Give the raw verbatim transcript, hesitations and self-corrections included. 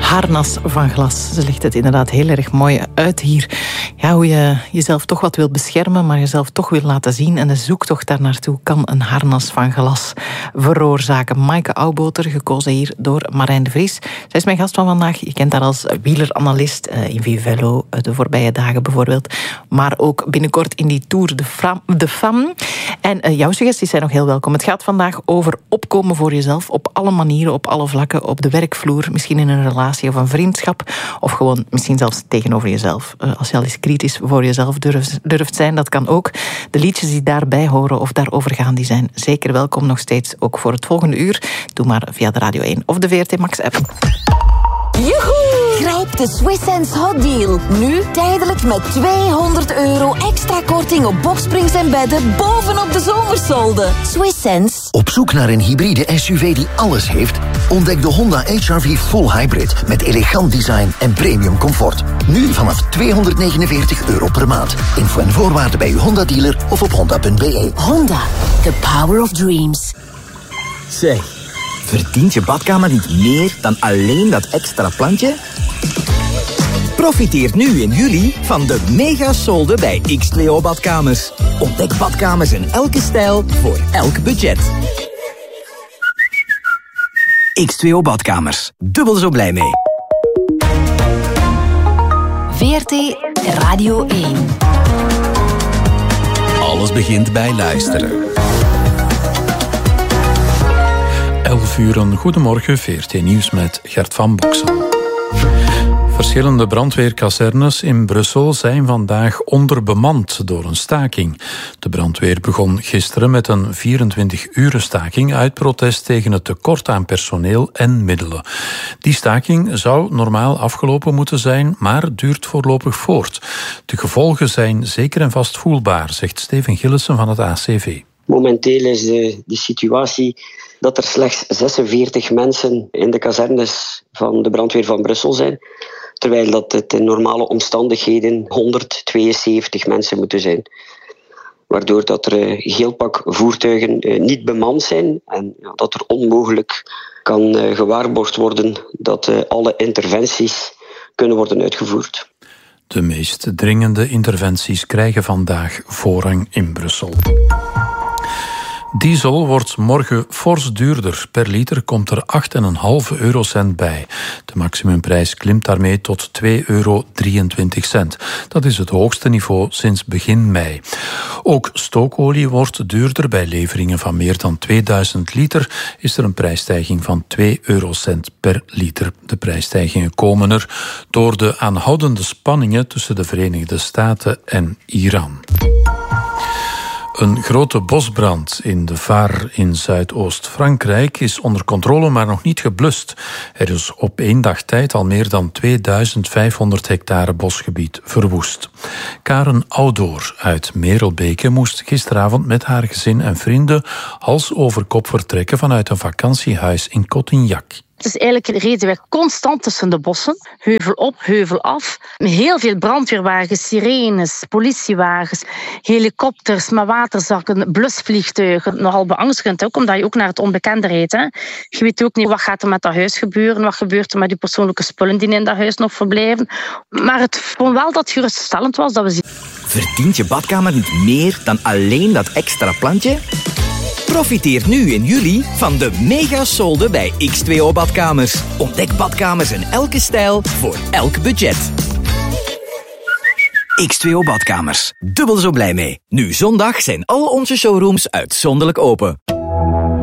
Harnas van glas. Ze legt het inderdaad heel erg mooi uit hier. Ja, hoe je jezelf toch wat wil beschermen, maar jezelf toch wil laten zien. En de zoektocht daar naartoe kan een harnas van glas veroorzaken. Maaike Oudboter, gekozen hier door Marijn de Vries. Zij is mijn gast van vandaag. Je kent haar als wieleranalist in Vivello de voorbije dagen bijvoorbeeld. Maar ook binnenkort in die Tour de, Fram, de Femme. En uh, jouw suggesties zijn nog heel welkom. Het gaat vandaag over opkomen voor jezelf op alle manieren, op alle vlakken, op de werkvloer, misschien in een relatie of een vriendschap, of gewoon misschien zelfs tegenover jezelf. Uh, als je al eens kritisch voor jezelf durft, durft zijn, dat kan ook. De liedjes die daarbij horen of daarover gaan, die zijn zeker welkom nog steeds, ook voor het volgende uur. Doe maar via de Radio één of de V R T Max app. Joehoe! Grijp de Swiss Sense Hot Deal. Nu tijdelijk met tweehonderd euro extra korting op boksprings en bedden bovenop de zomersolden. Swiss Sense. Op zoek naar een hybride S U V die alles heeft? Ontdek de Honda H R V Full Hybrid met elegant design en premium comfort. Nu vanaf tweehonderdnegenenveertig euro per maand. Info en voorwaarden bij uw Honda dealer of op honda punt b e. Honda, the power of dreams. Zeg, verdient je badkamer niet meer dan alleen dat extra plantje? Profiteer nu in juli van de mega-solden bij X twee O Badkamers. Ontdek badkamers in elke stijl voor elk budget. X twee O Badkamers. Dubbel zo blij mee. V R T Radio één. Alles begint bij luisteren. elf uur, een goedemorgen, V R T Nieuws met Gert van Boksel. Verschillende brandweerkazernes in Brussel zijn vandaag onderbemand door een staking. De brandweer begon gisteren met een vierentwintig-uren staking uit protest tegen het tekort aan personeel en middelen. Die staking zou normaal afgelopen moeten zijn, maar duurt voorlopig voort. De gevolgen zijn zeker en vast voelbaar, zegt Steven Gillissen van het A C V. Momenteel is de, de situatie dat er slechts zesenveertig mensen in de kazernes van de brandweer van Brussel zijn, terwijl dat het in normale omstandigheden honderdtweeënzeventig mensen moeten zijn. Waardoor dat er een heel pak voertuigen niet bemand zijn en ja, dat er onmogelijk kan gewaarborgd worden dat alle interventies kunnen worden uitgevoerd. De meest dringende interventies krijgen vandaag voorrang in Brussel. Diesel wordt morgen fors duurder. Per liter komt er acht komma vijf eurocent bij. De maximumprijs klimt daarmee tot twee euro drieëntwintig cent. Dat is het hoogste niveau sinds begin mei. Ook stookolie wordt duurder. Bij leveringen van meer dan tweeduizend liter is er een prijsstijging van twee eurocent per liter. De prijsstijgingen komen er door de aanhoudende spanningen tussen de Verenigde Staten en Iran. Een grote bosbrand in de Var in Zuidoost-Frankrijk is onder controle, maar nog niet geblust. Er is op één dag tijd al meer dan tweeduizend vijfhonderd hectare bosgebied verwoest. Karen Oudoor uit Merelbeke moest gisteravond met haar gezin en vrienden hals over kop vertrekken vanuit een vakantiehuis in Cotignac. Dus eigenlijk reden wij constant tussen de bossen, heuvel op, heuvel af. Heel veel brandweerwagens, sirenes, politiewagens, helikopters met waterzakken, blusvliegtuigen. Nogal beangstigend ook, omdat je ook naar het onbekende rijdt. Hè. Je weet ook niet wat gaat er met dat huis gebeuren, wat gebeurt er met die persoonlijke spullen die in dat huis nog verblijven. Maar het vond wel dat het geruststellend was dat we zien. Verdient je badkamer niet meer dan alleen dat extra plantje? Profiteer nu in juli van de mega-solden bij X twee O Badkamers. Ontdek badkamers in elke stijl voor elk budget. X twee O Badkamers. Dubbel zo blij mee. Nu zondag zijn al onze showrooms uitzonderlijk open.